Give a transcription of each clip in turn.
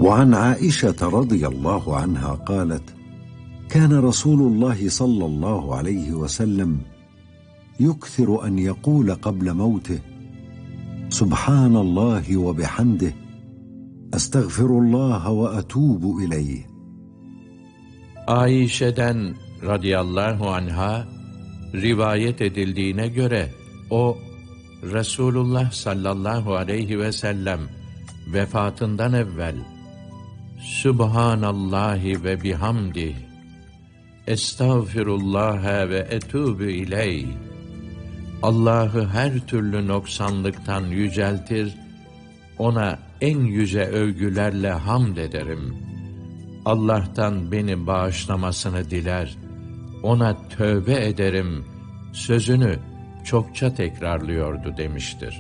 وعن عائشة رضي الله عنها قالت: كان رسول الله صلى الله عليه وسلم يكثر أن يقول قبل موته: سبحان الله وبحمده أستغفر الله وأتوب إليه. Ayşe'den radıyallahu anha rivayet edildiğine göre o Resulullah sallallahu aleyhi ve sellem vefatından evvel Subhanallahi ve bihamdih Estağfirullah ve etûbü ileyh, Allah'ı her türlü noksanlıktan yüceltir, ona en yüce övgülerle hamd ederim. Allah'tan beni bağışlamasını diler, ona tövbe ederim sözünü çokça tekrarlıyordu demiştir.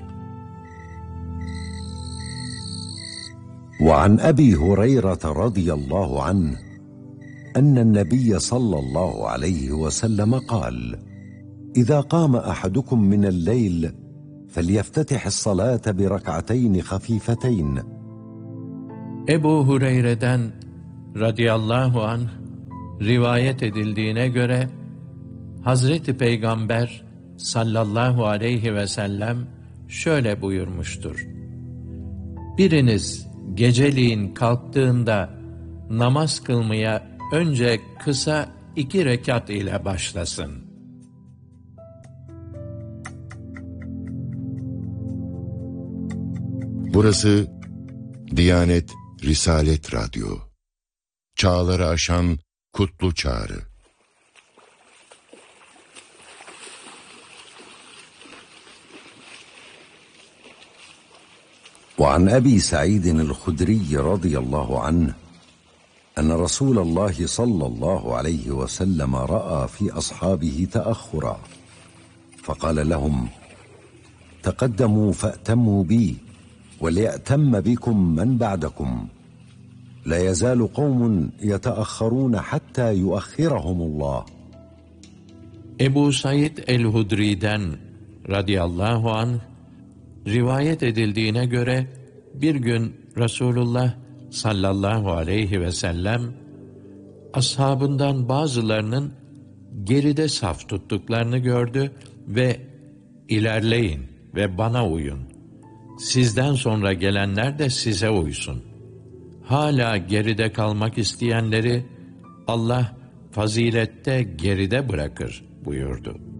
وعن أبي هريرة رضي الله عنه أن النبي صلى الله عليه وسلم قال: إذا قام أحدكم من الليل فليفتتح الصلاة بركعتين خفيفتين. Ebu Hureyre'den radıyallahu anh rivayet edildiğine göre Hazreti Peygamber sallallahu aleyhi ve sellem şöyle buyurmuştur: biriniz geceliğin kalktığında namaz kılmaya önce kısa 2 rekat ile başlasın. Burası Diyanet Risalet Radyo. Çağları aşan kutlu çağrı. وعن أبي سعيد الخدري رضي الله عنه أن رسول الله صلى الله عليه وسلم رأى في أصحابه تأخرا فقال لهم: تقدموا فأتموا بي وليأتم بكم من بعدكم لا يزال قوم يتأخرون حتى يؤخرهم الله. Ebu Said el-Hudri'den radıyallahu anh rivayet edildiğine göre bir gün Resulullah sallallahu aleyhi ve sellem ashabından bazılarının geride saf tuttuklarını gördü ve ilerleyin ve bana uyun. Sizden sonra gelenler de size uysun. Hala geride kalmak isteyenleri Allah fazilette geride bırakır buyurdu.